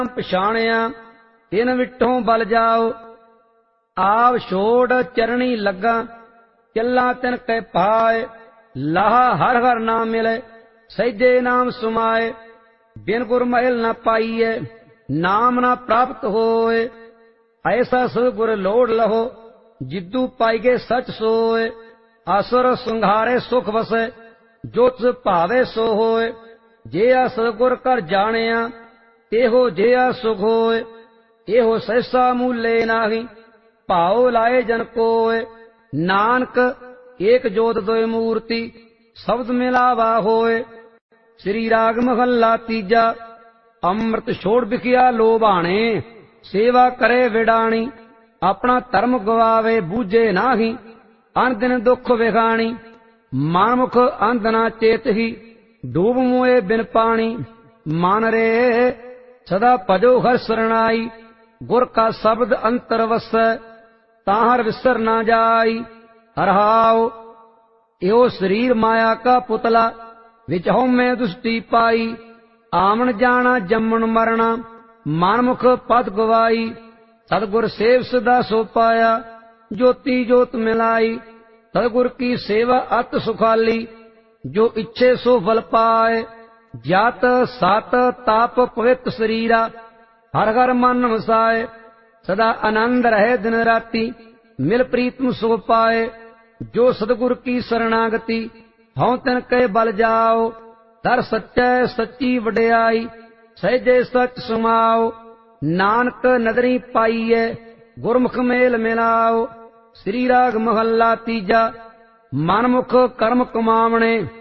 ਪਛਾਣਿਆ ਤਿਨ ਵਿਟੋਂ ਬਲ ਜਾਓ। ਆਪ ਛੋੜ ਚਰਣੀ ਲੱਗਾ ਚੱਲਾਂ ਤਿਨ ਕੈ ਪਾਏ। ਲਾਹਾ ਹਰ ਹਰ ਨਾਮ ਮਿਲੇ ਸਹਿਜੇ ਨਾਮ ਸੁਮਾਏ। ਬਿਨ ਗੁਰ ਮਹਿਲ ਨ ਪਾਈਐ ਨਾਮ ਨ ਪ੍ਰਾਪਤ ਹੋਏ। ਐਸਾ ਸਤਿਗੁਰ ਲੋੜ ਲਹੋ ਜਿੱਦੂ ਪਾਈਗੇ ਸਚ ਸੋਏ। ਅਸੁਰ ਸੰਘਾਰੇ ਸੁਖ ਵਸੈ ਜੋ ਤਿਸ ਭਾਵੇ ਸੋ ਹੋਏ। ਜਿਆ ਸਤਿਗੁਰ ਘਰ ਜਾਣਿਆ ਇਹੋ ਜਿਹਾ ਸੁਖ ਹੋਏ। ਇਹੋ ਸਹਿਸਾ ਮੂਲੇ ਨਾਹੀ ਭਾਉ ਲਾਏ ਜਨ ਕੋਏ। ਨਾਨਕ ਏਕ ਜੋਤ ਦੋਇ ਮੂਰਤੀ ਸ਼ਬਦ ਮਿਲਾਵਾ ਹੋਏ। ਸ੍ਰੀ ਰਾਗ ਮਹੱਲਾ ਤੀਜਾ। ਅੰਮ੍ਰਿਤ ਛੋੜ ਵਿਖਿਆ ਲੋਭਾਣੇ ਸੇਵਾ ਕਰੇ ਵਿਡਾਣੀ। ਆਪਣਾ ਧਰਮ ਗਵਾਵੇ ਬੂਝੇ ਨਾਹੀ ਅਨ ਦਿਨ ਦੁੱਖ ਵਿਖਾਣੀ। ਮਨਮੁਖ ਅੰਧ ਨਾ ਚੇਤਹੀ ਡੂਬ ਮੋਏ ਬਿਨ ਪਾਣੀ। ਮਨ ਰੇ ਸਦਾ ਭਜੋ ਹਰਿ ਸਰਣਾਈ। ਗੁਰ ਕਾ ਸ਼ਬਦ ਅੰਤਰ ਵਸੈ ਤਾਹਰ ਵਿਸਰ ਨਾ ਜਾਈ। ਰਹਾਉ ਇਹੋ ਸਰੀਰ ਮਾਇਆ ਕਾ ਪੁਤਲਾ ਵਿੱਚ ਹਉਮੈ ਦੁਸ਼ਟੀ ਪਾਈ। ਆਵਣ ਜਾਣਾ ਜੰਮਣ ਮਰਣਾ ਮਨਮੁਖ ਪਦ ਗਵਾਈ। ਸਤਿਗੁਰ ਸੇਵ ਸਦਾ ਸੋ ਪਾਇਆ ਜੋਤੀ ਜੋਤ ਮਿਲਾਈ। ਸਤਿਗੁਰ ਕੀ ਸੇਵਾ ਅਤ ਸੁਖਾਲੀ ਜੋ ਇੱਛੇ ਸੋ ਫਲ ਪਾਏ। ਜਤ ਸਤ ਤਪ ਪਵਿੱਤ ਸਰੀਰਾ ਹਰ ਹਰ ਮਨ ਵਸਾਏ। ਸਦਾ ਆਨੰਦ ਰਹੇ ਦਿਨ ਰਾਤੀ ਮਿਲ ਪ੍ਰੀਤਮ ਸੋ ਪਾਏ। ਜੋ ਸਤਿਗੁਰ ਕੀ ਸਰਣਾਗਤੀ ਹਉ ਤਿਨ ਕੈ ਬਲ ਜਾਓ। ਦਰ ਸੱਚੈ ਸੱਚੀ ਵਡਿਆਈ ਸਹਿਜੇ ਸਚ ਸਮਾਓ। ਨਾਨਕ ਨਦਰੀ ਪਾਈਐ ਗੁਰਮੁਖ ਮੇਲ ਮਿਲਾਓ। ਸ੍ਰੀ ਰਾਗ ਮਹੱਲਾ ਤੀਜਾ। ਮਨਮੁਖ ਕਰਮ ਕਮਾਵਣੇ